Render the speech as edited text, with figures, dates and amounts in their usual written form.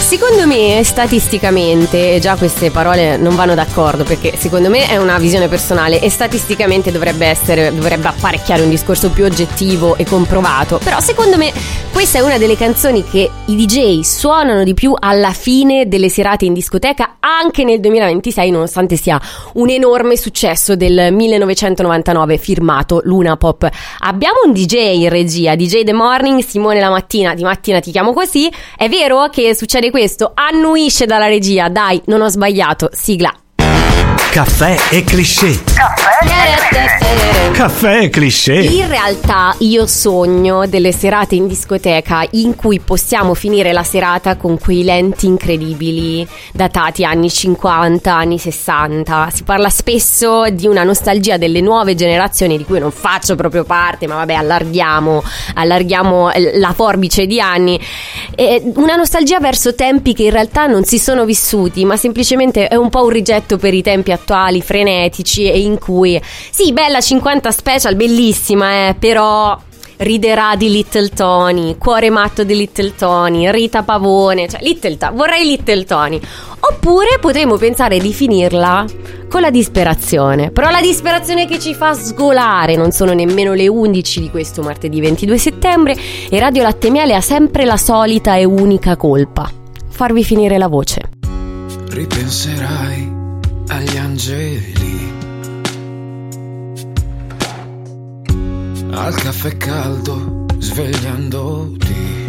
Secondo me, statisticamente, già queste parole non vanno d'accordo, perché secondo me è una visione personale e statisticamente dovrebbe apparecchiare un discorso più oggettivo e comprovato. Però secondo me questa è una delle canzoni che i DJ suonano di più alla fine delle serate in discoteca, anche nel 2026, nonostante sia un enorme successo del 1999 firmato Luna Pop. Abbiamo un DJ in regia, DJ The Morning, Simone La Mattina, di mattina ti chiamo così. È vero che succede questo? Annuisce dalla regia, dai, non ho sbagliato, sigla. Caffè e cliché. Caffè e cliché. In realtà io sogno delle serate in discoteca in cui possiamo finire la serata con quei lenti incredibili datati anni 50, anni 60. Si parla spesso di una nostalgia delle nuove generazioni di cui non faccio proprio parte, ma vabbè, allarghiamo la forbice di anni. Una nostalgia verso tempi che in realtà non si sono vissuti, ma semplicemente è un po' un rigetto per i tempi attuali, frenetici, e in cui sì, bella 50 Special, bellissima, però riderà di Little Tony, cuore matto di Little Tony, Rita Pavone, cioè vorrei Little Tony. Oppure potremmo pensare di finirla con la disperazione, però la disperazione che ci fa sgolare. Non sono nemmeno le 11 di questo martedì 22 settembre e Radio Latte e Miele ha sempre la solita e unica colpa: farvi finire la voce. Ripenserai agli angeli, al caffè caldo svegliandoti,